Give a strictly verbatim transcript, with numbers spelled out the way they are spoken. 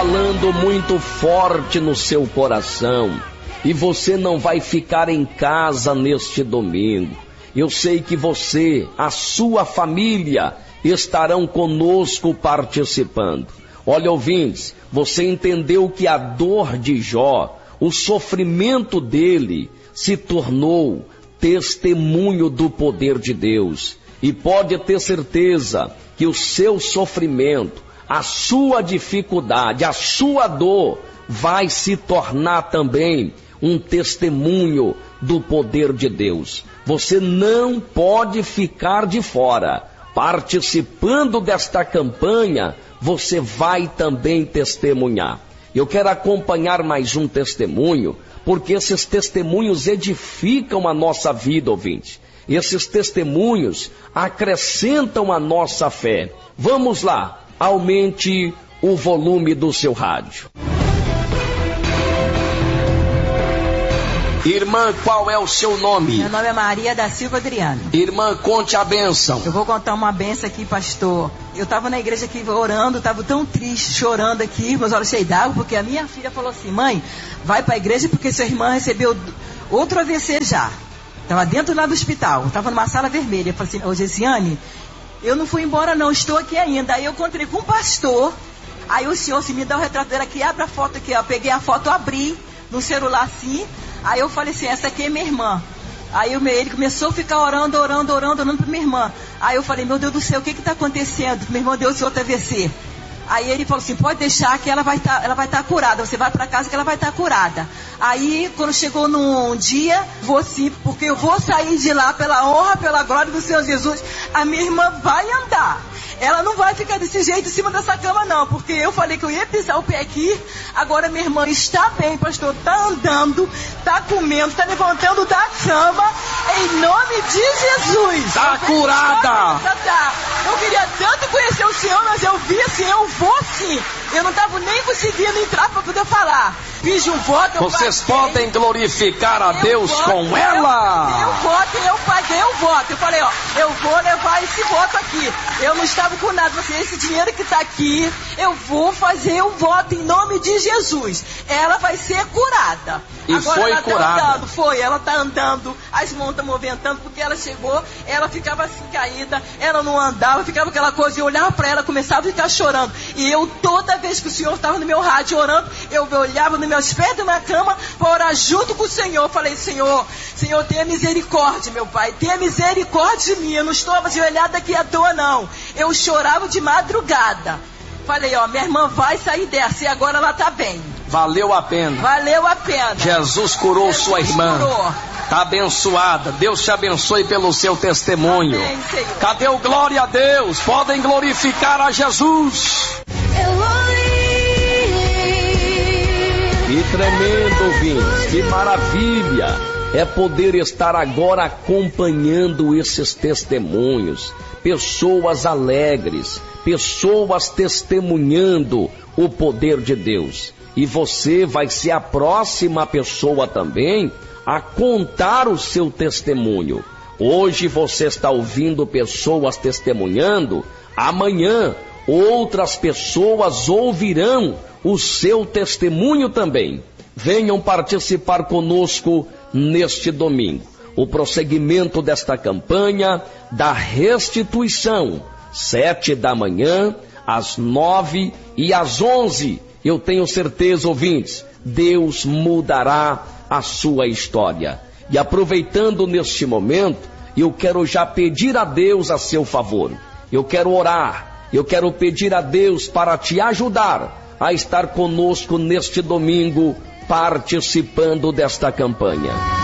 falando muito forte no seu coração. E você não vai ficar em casa neste domingo. Eu sei que você, a sua família, estarão conosco participando. Olha, ouvintes, você entendeu que a dor de Jó, o sofrimento dele, se tornou testemunho do poder de Deus. E pode ter certeza que o seu sofrimento, a sua dificuldade, a sua dor, vai se tornar também um testemunho do poder de Deus. Você não pode ficar de fora. Participando desta campanha, você vai também testemunhar. Eu quero acompanhar mais um testemunho, porque esses testemunhos edificam a nossa vida, ouvinte. Esses testemunhos acrescentam a nossa fé. Vamos lá, aumente o volume do seu rádio. Irmã, qual é o seu nome? Meu nome é Maria da Silva Adriano. Irmã, conte a bênção. Eu vou contar uma bênção aqui, pastor. Eu estava na igreja aqui orando, estava tão triste, chorando aqui, meus olhos cheios d'água, porque a minha filha falou assim: mãe, vai para a igreja porque sua irmã recebeu outro A V C já. Estava dentro lá do hospital, estava numa sala vermelha. Eu falei assim: ô Gesiane, eu não fui embora não, estou aqui ainda. Aí eu encontrei com um pastor, aí o senhor se me dá o retrato dela aqui, abre a foto aqui, ó. Peguei a foto, abri no celular assim. Aí eu falei assim: essa aqui é minha irmã. Aí ele começou a ficar orando, orando, orando, orando para minha irmã. Aí eu falei: meu Deus do céu, o que está acontecendo? Minha irmã deu esse outro A V C. Aí ele falou assim: pode deixar que ela vai estar, ela vai estar curada. Você vai para casa que ela vai estar curada. Aí quando chegou num dia, vou sim, porque eu vou sair de lá pela honra, pela glória do Senhor Jesus. A minha irmã vai andar. Ela não vai ficar desse jeito em cima dessa cama não, porque eu falei que eu ia pisar o pé aqui. Agora minha irmã está bem, pastor, está andando, está comendo, está levantando da cama, em nome de Jesus. Está curada. Tá. Eu queria tanto conhecer o Senhor, mas eu vi assim, eu vou sim. Eu não estava nem conseguindo entrar para poder falar. Fiz um voto, eu Vocês paguei. podem glorificar a Eu Deus voto, com eu, ela. Eu voto, eu paguei o voto. Eu falei, ó, eu vou levar esse voto aqui. Eu não estava com nada. Você, esse dinheiro que está aqui, eu vou fazer o voto em nome de Jesus. Ela vai ser curada. E Agora foi ela curada. Tá andando, foi, ela está andando, as mãos estão movimentando, porque ela chegou, ela ficava assim caída, ela não andava, ficava aquela coisa, eu olhava para ela, começava a ficar chorando. E eu, toda vez que o Senhor estava no meu rádio orando, eu olhava nos meus pés de uma cama para orar junto com o Senhor. Eu falei: Senhor, Senhor, tenha misericórdia, meu Pai, tenha misericórdia de mim. Eu não estou ajoelhada aqui à toa, não. Eu chorava de madrugada. Falei, ó, minha irmã vai sair dessa, e agora ela está bem. Valeu a pena. Valeu a pena. Jesus curou Jesus sua irmã. Curou. Está abençoada. Deus te abençoe pelo seu testemunho. Amém, Senhor. Cadê o glória a Deus? Podem glorificar a Jesus. Que tremendo, ouvinte. Que maravilha é poder estar agora acompanhando esses testemunhos. Pessoas alegres, pessoas testemunhando o poder de Deus. E você vai ser a próxima pessoa também a contar o seu testemunho. Hoje você está ouvindo pessoas testemunhando, amanhã outras pessoas ouvirão o seu testemunho também. Venham participar conosco neste domingo. O prosseguimento desta campanha da restituição, sete da manhã, às nove e às onze. Eu tenho certeza, ouvintes, Deus mudará a sua história. E aproveitando neste momento, eu quero já pedir a Deus a seu favor. Eu quero orar, eu quero pedir a Deus para te ajudar a estar conosco neste domingo, participando desta campanha.